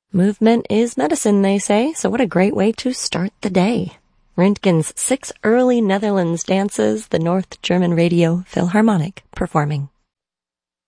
Movement is medicine, they say, so what a great way to start the day. Röntgen's 6 early Netherlands dances, the North German Radio Philharmonic performing.